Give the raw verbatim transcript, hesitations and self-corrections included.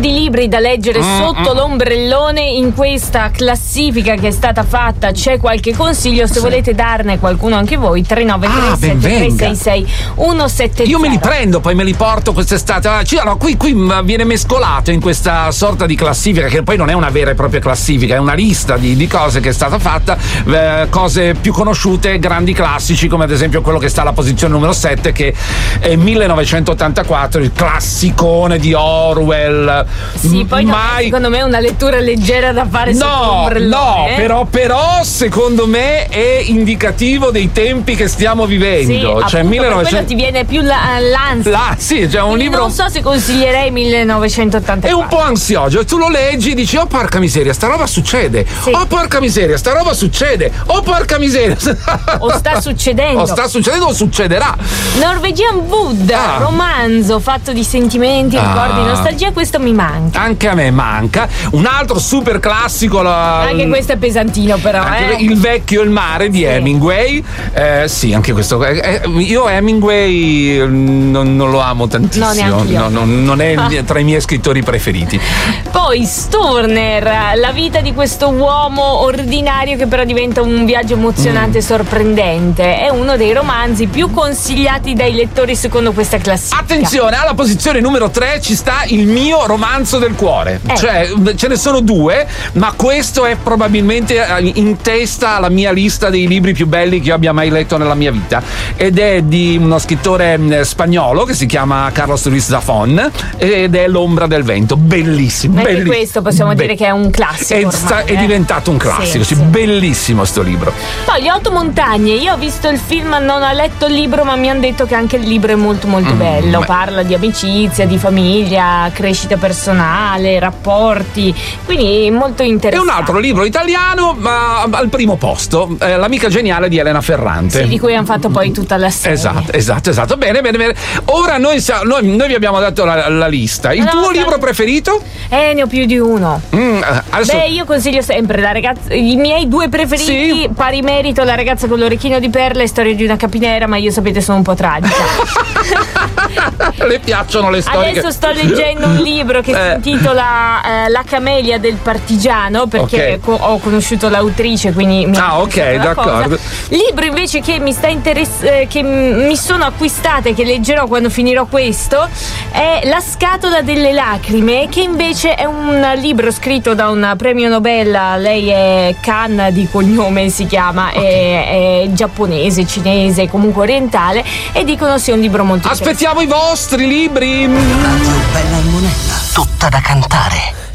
di libri da leggere mm, sotto mm. l'ombrellone. In questa classifica che è stata fatta c'è qualche consiglio, se sì. volete darne qualcuno anche voi. Tre nove tre sette tre sei sei uno sette zero. Io me li prendo, poi me li porto quest'estate. Allora, qui, qui viene mescolato in questa sorta di classifica, che poi non è una vera e propria classifica, è una lista di, di cose che è stata fatta, eh, cose più conosciute, grandi classici, come ad esempio quello che sta alla posizione numero sette, che è millenovecentottantaquattro, il classicone di Orwell. Sì, poi Mai... non è, secondo me è una lettura leggera da fare sotto l'ombrellone. No, no, però, però secondo me è indicativo dei tempi che stiamo vivendo. Sì, cioè appunto, millenovecento... quello ti viene più la, l'ansia. La, sì, cioè un libro... Non so se consiglierei millenovecentottantaquattro. È un po' ansioso, tu lo leggi e dici: oh porca miseria, sta roba succede. Sì. Oh porca miseria, sta roba succede. Oh porca miseria. O sta succedendo. O sta succedendo o succederà. Norwegian Wood, ah. romanzo fatto di sentimenti, ah. ricordi, nostalgia, questo mi manca. Anche a me manca. Un altro super classico. La... Anche questo è pesantino, però. Eh. Il vecchio e il mare di sì. Hemingway. Eh, sì, anche questo. Eh, io Hemingway non, non lo amo tantissimo. No, no, non è tra i miei scrittori preferiti. Poi Stirner, la vita di questo uomo ordinario che però diventa un viaggio emozionante e mm. sorprendente. È uno dei romanzi più consigliati dai lettori secondo questa classifica. Attenzione, alla posizione numero tre ci sta il mio romanzo del cuore. Eh. Cioè, ce ne sono due, ma questo è probabilmente in testa alla mia lista dei libri più belli che io abbia mai letto nella mia vita. Ed è di uno scrittore spagnolo che si chiama Carlos Ruiz Zafón ed è L'ombra del vento. Bellissimo. Anche bellissimo. questo possiamo Be- dire che è un classico. È, ormai, sta, eh? è diventato un classico, sì, sì. Sì. Bellissimo sto libro. Poi Gli Otto Montagne, io ho visto il film, non ho letto il libro, ma mi hanno detto che anche il libro è molto molto mm, bello. Beh. Parla di amicizia, di famiglia, crescita personale, rapporti, quindi molto interessante. È un altro libro italiano, ma al primo posto, eh, L'amica geniale di Elena Ferrante. Sì, di cui hanno fatto poi tutta la serie. Esatto, esatto, esatto. Bene, bene, bene. Ora noi, noi, noi vi abbiamo dato la, la lista. Il no, tuo libro preferito? Eh, ne ho più di uno. Mm, adesso... Beh, io consiglio sempre la ragazza. I miei due preferiti, sì. pari merito, La ragazza con l'orecchino di perla e Storia di una capinera, ma io sapete sono un po' tragica. Le piacciono le storie. Adesso che... sto leggendo un libro che eh. si intitola eh, La camelia del partigiano, perché okay. co- ho conosciuto l'autrice, quindi mi ah ok, d'accordo. Cosa. Libro invece che mi sta interess- eh, che mi sono acquistate e che leggerò quando finirò questo è La scatola delle lacrime, che invece è un libro scritto da un premio Nobel. Lei è Kan di cognome, si chiama, okay. è, è giapponese, cinese, comunque orientale, e dicono sia un libro molto aspettiamo i vostri libri. Radio Bella e Monella, tutta da cantare.